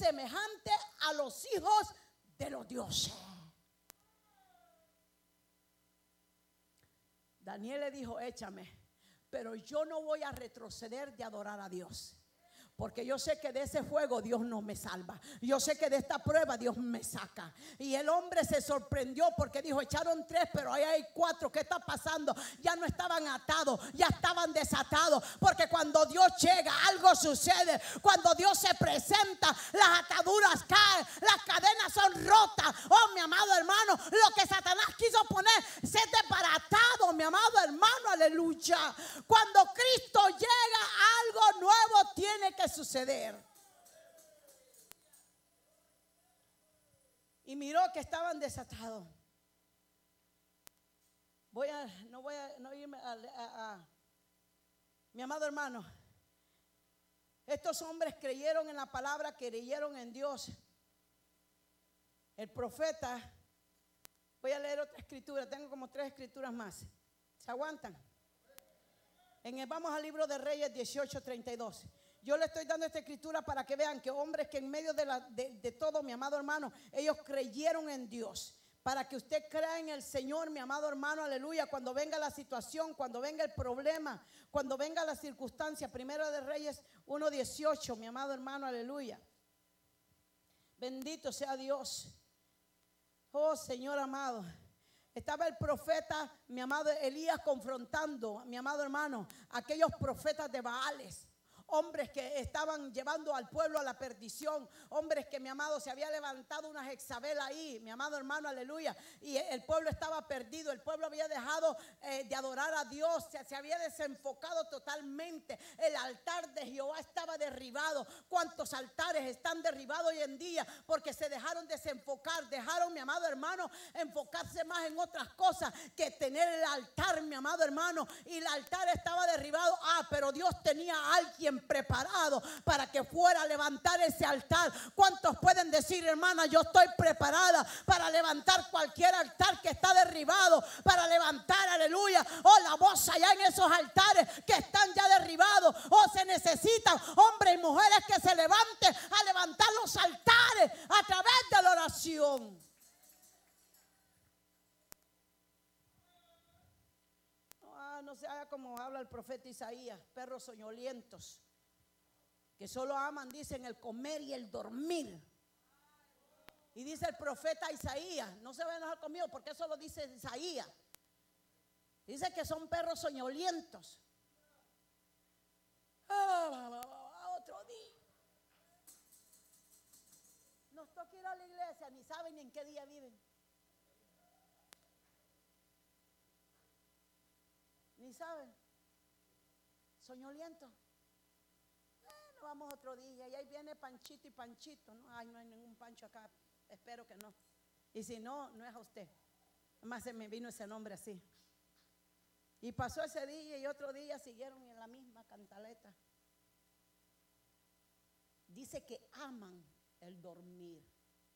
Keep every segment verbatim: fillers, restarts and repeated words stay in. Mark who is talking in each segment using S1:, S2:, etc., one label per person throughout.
S1: semejante a los hijos de los dioses. Daniel le dijo, échame, pero yo no voy a retroceder de adorar a Dios. Porque yo sé que de ese fuego Dios no me salva. Yo sé que de esta prueba Dios me saca. Y el hombre se sorprendió porque dijo, echaron tres, pero ahí hay cuatro. ¿Qué está pasando? Ya no estaban atados, ya estaban desatados. Porque cuando Dios llega, algo sucede. Cuando Dios se presenta, las ataduras caen, las cadenas son rotas. Oh, mi amado hermano, lo que Satanás quiso poner se ha desbaratado, mi amado hermano, aleluya. Cuando Cristo llega, algo nuevo tiene que suceder. Y miró que estaban desatados. Voy a, no voy a no irme a, a, a mi amado hermano. Estos hombres creyeron en la palabra, creyeron en Dios. El profeta, voy a leer otra escritura, tengo como tres escrituras más. ¿Se aguantan? En el, vamos al libro de Reyes dieciocho treinta y dos. Yo le estoy dando esta escritura para que vean que hombres que en medio de, la, de, de todo, mi amado hermano, ellos creyeron en Dios. Para que usted crea en el Señor, mi amado hermano, aleluya. Cuando venga la situación, cuando venga el problema, cuando venga la circunstancia. Primero de Reyes uno dieciocho, mi amado hermano, aleluya. Bendito sea Dios. Oh Señor amado. Estaba el profeta, mi amado Elías, confrontando, mi amado hermano, aquellos profetas de Baales. Hombres que estaban llevando al pueblo a la perdición. Hombres que, mi amado, se había levantado una Jezabel ahí, mi amado hermano, aleluya. Y el pueblo estaba perdido. El pueblo había dejado eh, de adorar a Dios. Se, se había desenfocado totalmente. El altar de Jehová estaba derribado. ¿Cuántos altares están derribados hoy en día? Porque se dejaron desenfocar. Dejaron, mi amado hermano, enfocarse más en otras cosas que tener el altar, mi amado hermano. Y el altar estaba derribado. Ah, pero Dios tenía a alguien preparado para que fuera a levantar ese altar. ¿Cuántos pueden decir, hermana, yo estoy preparada para levantar cualquier altar que está derribado? Para levantar, aleluya, oh, la voz allá en esos altares que están ya derribados. Oh, se necesitan hombres y mujeres que se levanten a levantar los altares a través de la oración. Ah, no se haga como habla el profeta Isaías, perros soñolientos que solo aman, dicen, el comer y el dormir. Y dice el profeta Isaías, no se va a enojar conmigo porque eso lo dice Isaías. Dice que son perros soñolientos. Ah, otro día. Nos toca ir a la iglesia, ni saben ni en qué día viven. Ni saben. Soñolientos. Vamos otro día y ahí viene Panchito y Panchito, ¿no? Ay, no hay ningún Pancho acá, espero que no. Y si no, no es a usted. Además se me vino ese nombre así. Y pasó ese día y otro día siguieron en la misma cantaleta. Dice que aman el dormir.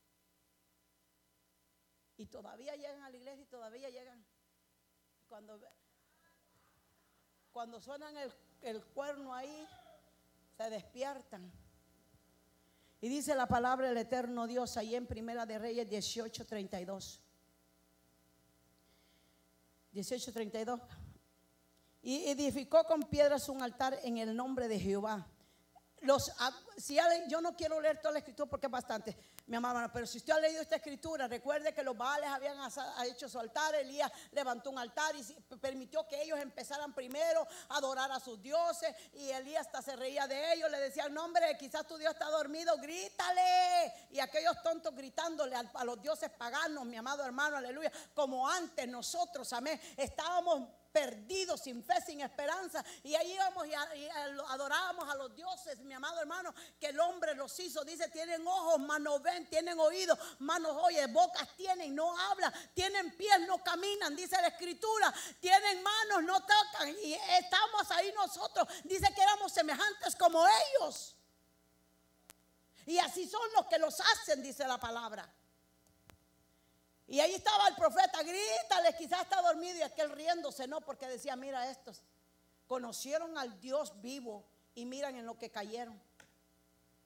S1: Y todavía llegan a la iglesia y todavía llegan. Cuando, cuando suenan el, el cuerno ahí, se despiertan. Y dice la palabra del eterno Dios ahí en Primera de Reyes dieciocho treinta y dos. dieciocho treinta y dos. Y edificó con piedras un altar en el nombre de Jehová. Los, si yo no quiero leer toda la escritura porque es bastante, mi amada, pero si usted ha leído esta escritura, recuerde que los Baales habían hecho su altar. Elías levantó un altar y permitió que ellos empezaran primero a adorar a sus dioses. Y Elías hasta se reía de ellos, le decían, no hombre, quizás tu Dios está dormido, grítale. Y aquellos tontos gritándole a, a los dioses paganos, mi amado hermano, aleluya, como antes nosotros, amén, estábamos perdidos, sin fe, sin esperanza, y ahí íbamos y, a, y a, adorábamos a los dioses, mi amado hermano, que el hombre los hizo. Dice, tienen ojos, mas no ven, tienen oídos, mas no oyen, bocas tienen, no hablan, tienen pies, no caminan, dice la escritura, tienen manos, no tocan, y estamos ahí nosotros, dice que éramos semejantes como ellos, y así son los que los hacen, dice la palabra. Y ahí estaba el profeta, grítale, quizás está dormido, y aquel riéndose, no, porque decía, mira, estos conocieron al Dios vivo y miran en lo que cayeron.